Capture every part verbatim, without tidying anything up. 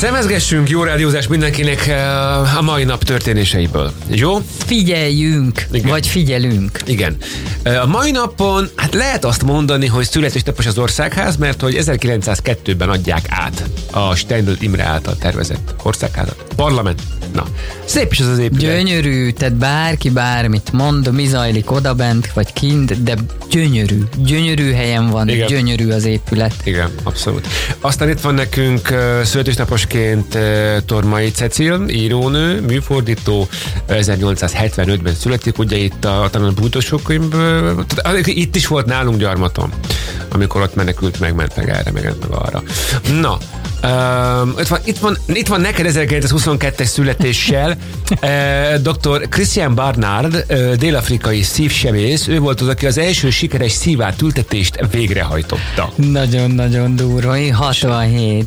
Szemezgessünk, jó rádiózás mindenkinek a mai nap történéseiből. Jó? Figyeljünk, igen. Vagy figyelünk. Igen. A mai napon, hát lehet azt mondani, hogy születésnapos az Országház, mert hogy ezerkilencszázkettőben adják át a Steindl Imre által tervezett Országházat. Parlament. Na, szép is az az épület. Gyönyörű, tehát bárki bármit mond, mi zajlik odabent, vagy kint, de gyönyörű. Gyönyörű helyen van, igen. Gyönyörű az épület. Igen, abszolút. Aztán itt van nekünk uh, születésnaposként uh, Tormai Cecil, írónő, műfordító, ezernyolcszázhetvenötben születik, ugye itt a, talán a Bújtósok-könyv, uh, itt is volt nálunk gyarmaton, amikor ott menekült, megment meg erre, megment meg arra. Na, Uh, itt, van, itt, van, itt van neked ezerkilencszázhuszonkettes születéssel uh, doktor Christian Barnard, uh, dél-afrikai szívsebész. Ő volt az, aki az első sikeres szívátültetést végrehajtotta. Nagyon-nagyon durva. hatvanhét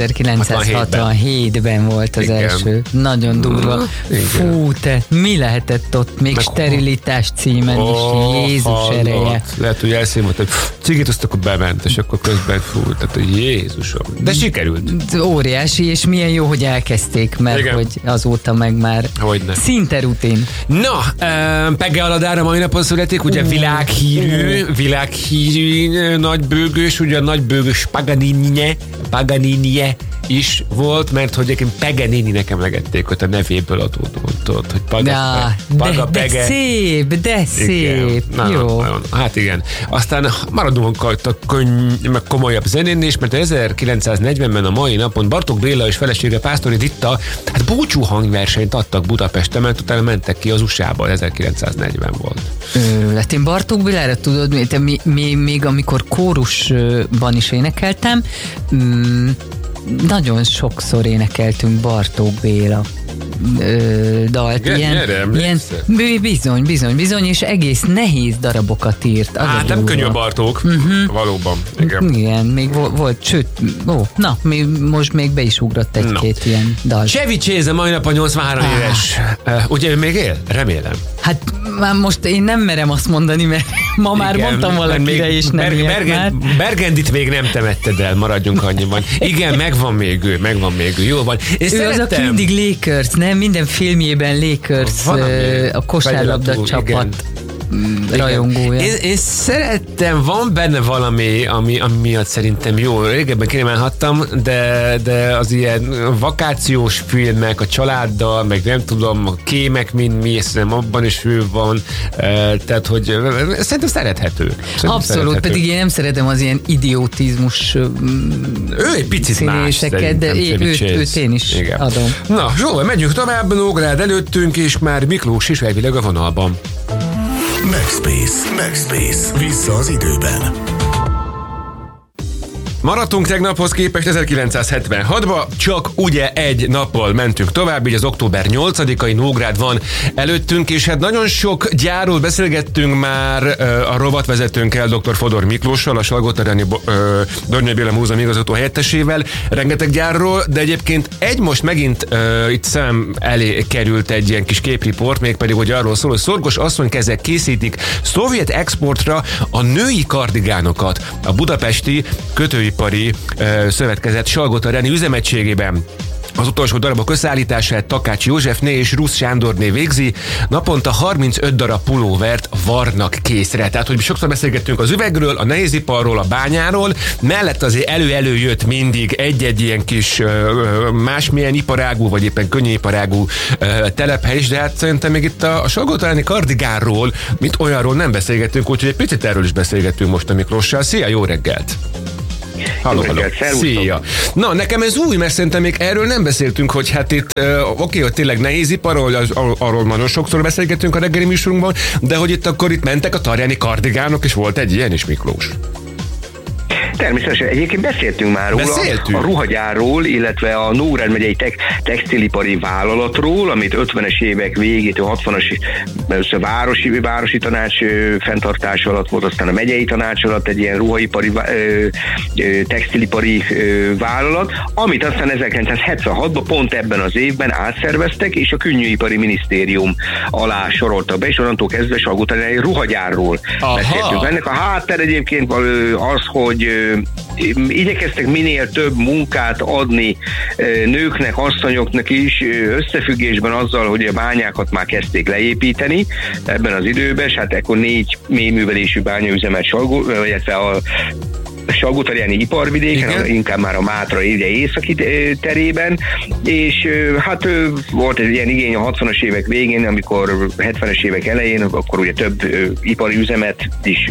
ezerkilencszázhatvanhétben volt az igen. első. Nagyon durva. Igen. Fú, te, mi lehetett ott? Még meg sterilitás címen oh, is. Jézus hallott. Ereje. Lehet, hogy elszínvolt, hogy cigit azt akkor bement, és akkor közben fú, tehát hogy Jézusom. De sikerült. Óriási, és milyen jó, hogy elkezdték, mert igen. hogy azóta meg már hogyne. Szinte rutin. Na, uh, Pege Aladára mai napon születik, ugye uh, világhírű, uh. világhírű nagybőgős, ugye a nagybőgős Paganini, Paganini is volt, mert hogy egyébként Paganini nekem legették, hogy a nevéből adódott, hogy Paga, ja, Paga de, Pege. De szép, de szép. Na, jó. Na, hát igen. Aztán maradunk a könny, meg komolyabb zenén is, mert ezerkilencszáznegyvenben a mai napon Bartók Béla és felesége Pásztori Ditta hát búcsú hangversenyt adtak Budapesten, mert utána mentek ki az u es á-ba, ezerkilencszáznegyven volt. Ö, hát én Bartók Bélára tudod, te, mi, mi, még amikor kórusban is énekeltem, mm, nagyon sokszor énekeltünk Bartók Béla ö, dalt. Igen, ilyen, ilyen, bizony, bizony, bizony, és egész nehéz darabokat írt. Az hát nem könnyű a Bartók, uh-huh. valóban. Igen, igen még vo- volt, sőt, ó, na, mi, most még be is ugrott egy-két no. ilyen dal. Chevy Chase a mai napon nyolcvanhárom ah. éves. Uh, ugye ő még él? Remélem. Hát már most én nem merem azt mondani, mert ma már igen, mondtam valakire, és nem Berg, Bergen, már. Bergendit még nem temetted el, maradjunk annyiban. Igen, megvan még ő, megvan még ő, jó van. Én ő szerettem... az, aki mindig Lakers, nem? Minden filmjében Lakers, uh, a kosárlabda csapat. Igen. Rajongója. Én, én szerettem, van benne valami, ami, ami miatt szerintem jó. Régebben kinemelhattam, de, de az ilyen vakációs filmek a családdal, meg nem tudom, a kémek, mint mi, szerintem abban is ő van. Tehát, hogy szerintem szerethető. Szerintem abszolút, szerethető. Pedig én nem szeretem az ilyen idiotizmus ő egy picit más, de én, őt, őt én is igen. adom. Na, Zsóval, megyünk tovább, Nógrád előttünk, és már Miklós is elvileg a vonalban. Backspace, Backspace. Vissza az időben. Maradtunk tegnaphoz képest ezerkilencszázhetvenhatba, csak ugye egy nappal mentünk tovább, így az október nyolcadikai Nógrád van előttünk, és hát nagyon sok gyárról beszélgettünk már uh, a rovatvezetőnkkel, dr. Fodor Miklóssal, a Salgótarjáni uh, Dornai Béla Múzeum igazgató helyettesével, rengeteg gyárról, de egyébként egy most megint uh, itt szem elé került egy ilyen kis képriport, mégpedig, hogy arról szól, hogy Szorgos asszonykezek készítik szovjet exportra a női kardigánokat a budapesti kötői ipari uh, szövetkezet Salgótarjáni üzemegységében. Az utolsó darabok összeállítását Takács Józsefné és Rusz Sándorné végzi, naponta harmincöt darab pulóvert varnak készre. Tehát, hogy sokszor beszélgettünk az üvegről, a nehéziparról, a bányáról, mellett azért elő-elő jött mindig egy-egy ilyen kis másmilyen iparágú, vagy éppen könnyűiparágú telephely is, de hát szerintem még itt a, a Salgótarjáni kardigánról, mint olyanról nem beszélgettünk, úgyhogy egy picit erről is beszélgettünk most a Miklóssal. Szia, jó reggelt! Halló, halló. Szia. Na, nekem ez új, mert szerintem még erről nem beszéltünk, hogy hát itt, uh, oké, okay, hogy tényleg nehézipar, arról, arról nagyon sokszor beszélgettünk a reggeli műsorunkban, de hogy itt akkor itt mentek a tarjáni kardigánok, és volt egy ilyen is, Miklós. Természetesen. Egyébként beszéltünk már róla beszéltünk. a ruhagyárról, illetve a Nógrád megyei tek- textilipari vállalatról, amit ötvenes évek végétől hatvanas először városi, városi tanács ö, fenntartás alatt volt, aztán a megyei tanács alatt egy ilyen ruhaipari, ö, ö, textilipari ö, vállalat, amit aztán ezerkilencszázhetvenhatban pont ebben az évben átszerveztek, és a könnyűipari minisztérium alá soroltak be, és onnantól kezdve Salgótarjáni ruhagyárról aha. beszéltünk. Ennek a háttér egyébként az, hogy igyekeztek minél több munkát adni nőknek, asszonyoknak is, összefüggésben azzal, hogy a bányákat már kezdték leépíteni ebben az időben, és hát ekkor négy mélyművelésű bányaüzemet, illetve a Salgótarjáni iparvidéken, igen, inkább már a Mátra ide északi terében, és hát volt egy ilyen igény a hatvanas évek végén, amikor hetvenes évek elején, akkor ugye több ipari üzemet is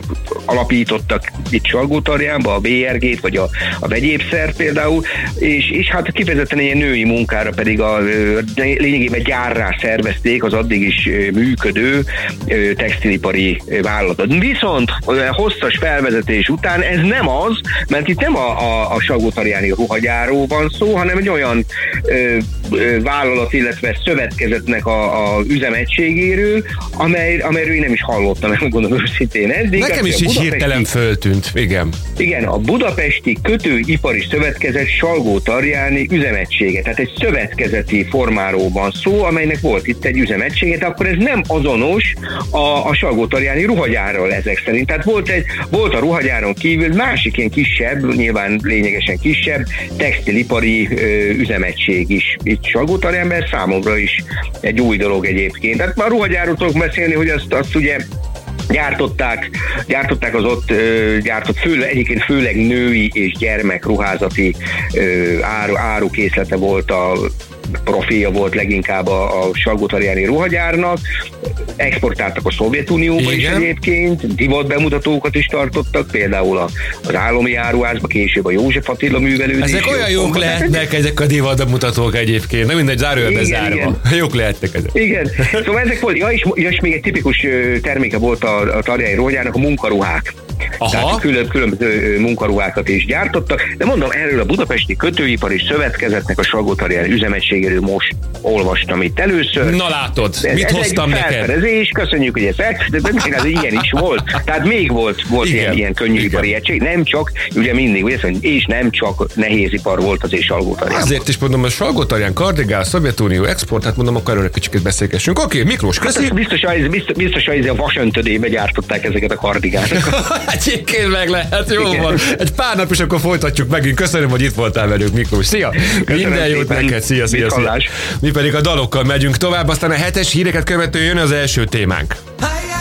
alapítottak itt Salgótarjánba, a bé er gét, vagy a, a vegyépszert például, és, és hát kifejezetten ilyen női munkára pedig a lényegében gyárrá szervezték az addig is működő textilipari vállalatot. Viszont hosszas felvezetés után ez nem az, mert itt nem a, a, a Salgótarjáni ruhagyárról van szó, hanem egy olyan ö, ö, vállalat, illetve szövetkezetnek a, a üzemegységéről, amely, amelyről én nem is hallottam, megmondom őszintén eddig. Nekem is így hirtelen föltűnt, igen. Igen, a Budapesti Kötőipari Szövetkezet Salgótarjáni üzemegysége, tehát egy szövetkezeti formáról van szó, amelynek volt itt egy üzemegysége, de akkor ez nem azonos a, a Salgótarjáni ruhagyárral ezek szerint. Tehát volt, egy, volt a ruhagyáron kívül másik ilyen kisebb, nyilván lényegesen kisebb textilipari ö, üzemegység is itt Salgótarjánban, számomra is egy új dolog egyébként. Tehát már a ruhagyárról tudok beszélni, hogy azt, azt ugye gyártották, gyártották az ott ö, gyártott, főle, egyébként főleg női és gyermekruházati ö, áru, árukészlete volt, a profilja volt leginkább a, a Salgótarjáni ruhagyárnak, exportáltak a Szovjetunióba is egyébként, divat bemutatókat is tartottak, például a, az Állami Áruházba, később a József Attila művelődés. Ezek olyan jók lehetnek, ezek a divat bemutatók egyébként, nem mindegy, zárójelbe zárva. Jók lehetnek ezek. Igen, szóval ezek volt, ja, és, ja, és még egy tipikus terméke volt a, a tarjányi ruhagyárnak, a munkaruhák. Aha. Tehát külön, különböző munkaruhákat is gyártottak, de mondom, erről a Budapesti Kötőipari Szövetkezetnek a Salgótarjáni üzemegységéről most olvastam itt először. Na látod, ez, mit ez hoztam neked? Ez köszönjük, hogy ez el, de ez ilyen is volt. Tehát még volt, volt ilyen, ilyen könnyűipari egység, nem csak, ugye mindig, ugye, és nem csak nehézipar volt az és Salgótarján. Azért is mondom, a Salgótarján, Kardigál, Szovjetunió export, hát mondom, akkor erről egy kicsit beszélgessünk. Oké, okay, Miklós, köszi. Hát biztos, biztos, biztos, hogy a vasöntödébe gyártották ezeket a kardigánokat. Egyébként meg lehet, jó van. Egy pár nap is akkor folytatjuk megint. Köszönöm, hogy itt voltál velünk, Miklós. Szia! Köszönöm. Minden jót neked, szia, szia, szia. Mi pedig a dalokkal megyünk tovább, aztán a hetes híreket követően jön az első témánk.